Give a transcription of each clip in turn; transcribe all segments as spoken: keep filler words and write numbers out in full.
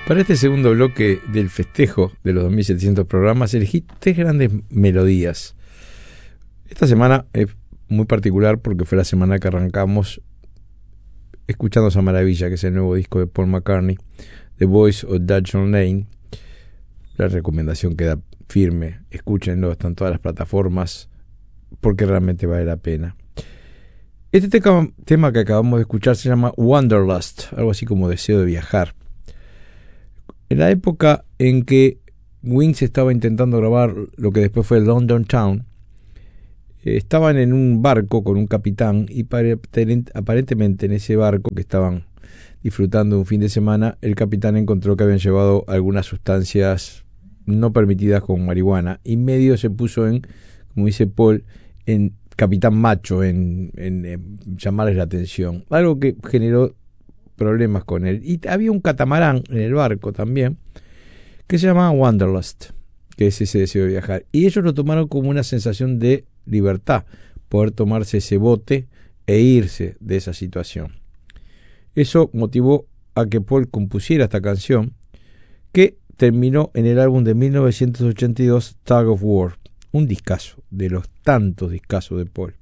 Para este segundo bloque del festejo de los dos mil setecientos programas, elegí tres grandes melodías. Esta semana es muy particular porque fue la semana que arrancamos escuchando esa maravilla que es el nuevo disco de Paul McCartney, The Voice of Dutchman Lane. La recomendación queda firme, escúchenlo, están en todas las plataformas porque realmente vale la pena. Este tema, tema que acabamos de escuchar se llama Wanderlust, algo así como deseo de viajar. En la época en que Wings estaba intentando grabar lo que después fue London Town, eh, estaban en un barco con un capitán y aparentemente en ese barco que estaban disfrutando un fin de semana, el capitán encontró que habían llevado algunas sustancias no permitidas con marihuana y medio se puso en, como dice Paul, en capitán macho, en, en, en llamarles la atención, algo que generó problemas con él. Y había un catamarán en el barco también que se llamaba Wanderlust, que es ese deseo de viajar, y ellos lo tomaron como una sensación de libertad, poder tomarse ese bote e irse de esa situación. Eso motivó a que Paul compusiera esta canción, que terminó en el álbum de mil novecientos ochenta y dos, Tug of War, un discazo, de los tantos discazos de Paul.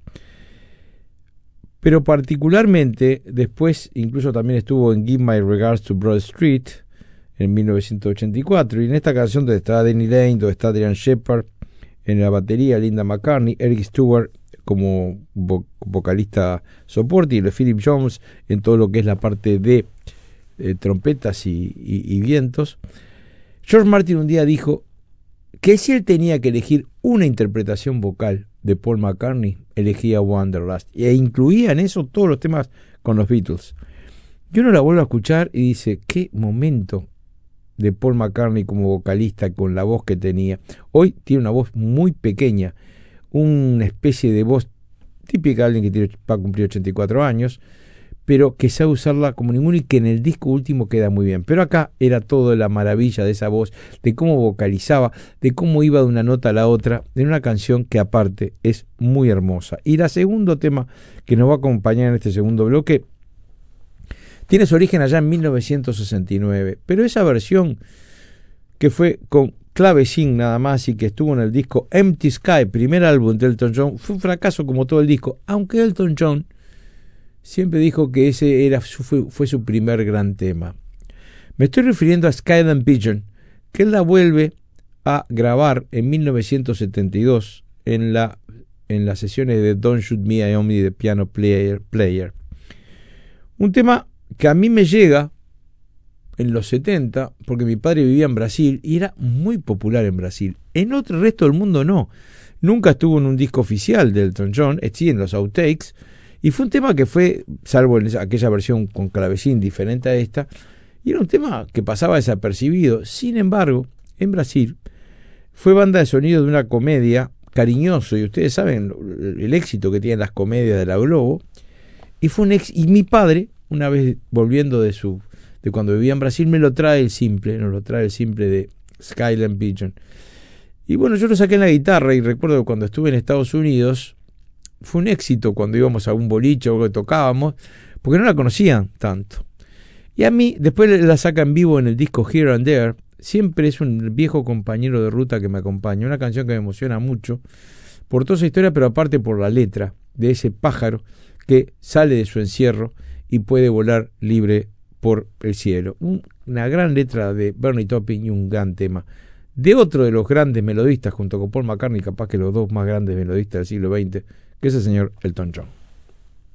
Pero particularmente, después incluso también estuvo en Give My Regards to Broad Street en mil novecientos ochenta y cuatro, y en esta canción donde está Denny Laine, donde está Adrian Shepard en la batería, Linda McCartney, Eric Stewart como vo- vocalista soporte, y Philip Jones en todo lo que es la parte de eh, trompetas y, y, y vientos. George Martin un día dijo que si él tenía que elegir una interpretación vocal de Paul McCartney, elegía Wanderlust, e incluía en eso todos los temas con los Beatles. Yo no la vuelvo a escuchar y dice, qué momento de Paul McCartney como vocalista, con la voz que tenía. Hoy tiene una voz muy pequeña, una especie de voz típica de alguien que tiene, va a cumplir ochenta y cuatro años, pero que sabe usarla como ninguno y que en el disco último queda muy bien. Pero acá era todo la maravilla de esa voz, de cómo vocalizaba, de cómo iba de una nota a la otra, en una canción que aparte es muy hermosa. Y el segundo tema que nos va a acompañar en este segundo bloque tiene su origen allá en mil novecientos sesenta y nueve, pero esa versión que fue con clavecín nada más y que estuvo en el disco Empty Sky, primer álbum de Elton John, fue un fracaso como todo el disco, aunque Elton John siempre dijo que ese era su, fue, fue su primer gran tema. Me estoy refiriendo a Skyline Pigeon, que él la vuelve a grabar en mil novecientos setenta y dos en, la, en las sesiones de Don't Shoot Me, I Only the Piano Player, Player. Un tema que a mí me llega en los setenta, porque mi padre vivía en Brasil y era muy popular en Brasil. En otro resto del mundo no. Nunca estuvo en un disco oficial de Elton John, sí en los outtakes, y fue un tema que fue, salvo en aquella versión con clavecín diferente a esta, y era un tema que pasaba desapercibido. Sin embargo, en Brasil fue banda de sonido de una comedia cariñoso, y ustedes saben el éxito que tienen las comedias de la Globo, y fue un ex, y mi padre, una vez volviendo de su de cuando vivía en Brasil, me lo trae el simple, nos lo trae el simple de Skyline Pigeon. Y bueno, yo lo saqué en la guitarra y recuerdo que cuando estuve en Estados Unidos fue un éxito cuando íbamos a un boliche o que tocábamos, porque no la conocían tanto. Y a mí, después la saca en vivo en el disco Here and There, siempre es un viejo compañero de ruta que me acompaña, una canción que me emociona mucho por toda esa historia, pero aparte por la letra de ese pájaro que sale de su encierro y puede volar libre por el cielo. Un, una gran letra de Bernie Taupin y un gran tema de otro de los grandes melodistas junto con Paul McCartney, capaz que los dos más grandes melodistas del siglo veinte, que es el señor Elton John.